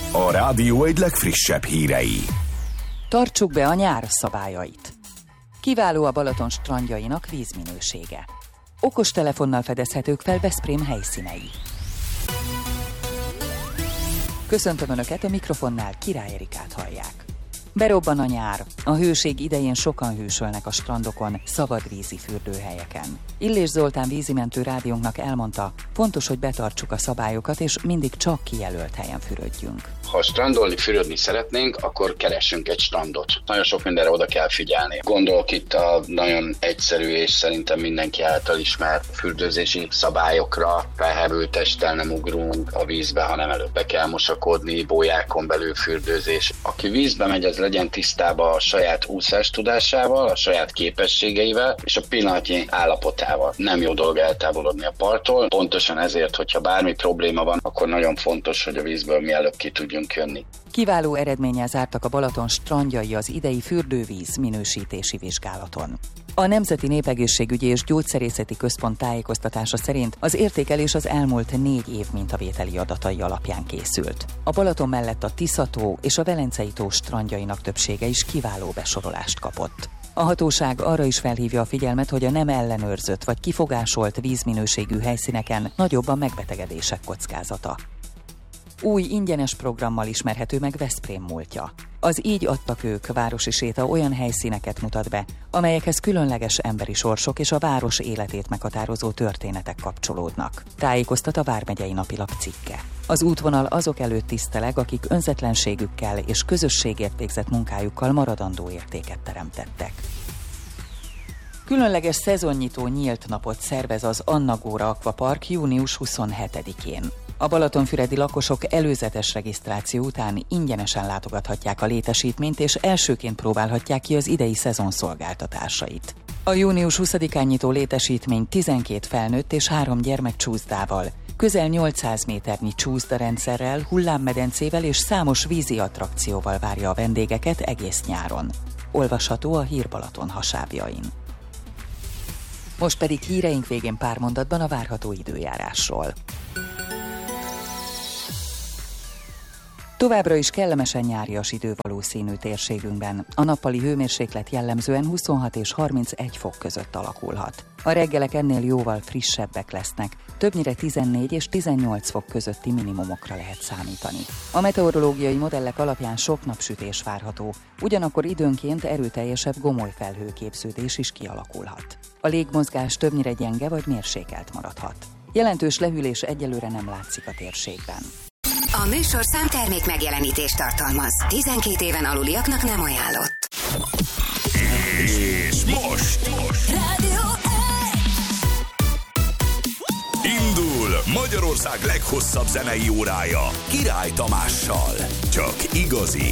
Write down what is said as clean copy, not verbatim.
A rádió egy legfrissebb hírei. Tartsuk be a nyár szabályait. Kiváló a Balaton strandjainak vízminősége. Okostelefonnal fedezhetők fel Veszprém helyszínei. Köszöntöm Önöket, a mikrofonnál Király Erikát hallják. Berobban a nyár. A hőség idején sokan hűsölnek a strandokon, szabadvízi fürdőhelyeken. Illés Zoltán vízimentő rádiónknak elmondta, fontos, hogy betartsuk a szabályokat, és mindig csak kijelölt helyen fürödjünk. Ha strandolni, fürödni szeretnénk, akkor keressünk egy strandot. Nagyon sok mindenre oda kell figyelni. Gondolok itt a nagyon egyszerű és szerintem mindenki által ismert fürdőzési szabályokra. Felhevült testtel nem ugrunk a vízbe, hanem előbb be kell mosakodni, bójákon belül fürdőzés. Aki vízbe megy, az legyen tisztában a saját úszás tudásával, a saját képességeivel és a pillanatnyi állapotával. Nem jó dolog eltávolodni a parttól. Pontosan ezért, hogyha bármi probléma van, akkor nagyon fontos, hogy a vízből mielőbb ki tudjunk jönni. Kiváló eredménnyel zártak a Balaton strandjai az idei fürdővíz minősítési vizsgálaton. A Nemzeti Népegészségügyi és Gyógyszerészeti Központ tájékoztatása szerint az értékelés az elmúlt 4 év mintavételi adatai alapján készült. A Balaton mellett a Tisza-tó és a Velencei-tó strandjainak többsége is kiváló besorolást kapott. A hatóság arra is felhívja a figyelmet, hogy a nem ellenőrzött vagy kifogásolt vízminőségű helyszíneken nagyobb a megbetegedések kockázata. Új ingyenes programmal ismerhető meg Veszprém múltja. Az Így adtak ők városi séta olyan helyszíneket mutat be, amelyekhez különleges emberi sorsok és a város életét meghatározó történetek kapcsolódnak. Tájékoztat a Vármegyei Napilap cikke. Az útvonal azok előtt tiszteleg, akik önzetlenségükkel és közösségért végzett munkájukkal maradandó értéket teremtettek. Különleges szezonnyitó nyílt napot szervez az Anna Góra Akvapark június 27-én. A balatonfüredi lakosok előzetes regisztráció után ingyenesen látogathatják a létesítményt, és elsőként próbálhatják ki az idei szezon szolgáltatásait. A június 20-án nyitó létesítmény 12 felnőtt és 3 gyermek csúszdával, közel 800 méternyi csúszdarendszerrel, hullámmedencével és számos vízi attrakcióval várja a vendégeket egész nyáron. Olvasható a Hír Balaton hasábjain. Most pedig híreink végén pár mondatban a várható időjárásról. Továbbra is kellemesen nyárias idő valószínű térségünkben. A nappali hőmérséklet jellemzően 26 és 31 fok között alakulhat. A reggelek ennél jóval frissebbek lesznek, többnyire 14 és 18 fok közötti minimumokra lehet számítani. A meteorológiai modellek alapján sok napsütés várható, ugyanakkor időnként erőteljesebb gomolyfelhőképződés is kialakulhat. A légmozgás többnyire gyenge vagy mérsékelt maradhat. Jelentős lehűlés egyelőre nem látszik a térségben. A műsor számtermék megjelenítést tartalmaz. 12 éven aluliaknak nem ajánlott. És most Rádió indul Magyarország leghosszabb zenei órája Király Tamással. Csak igazi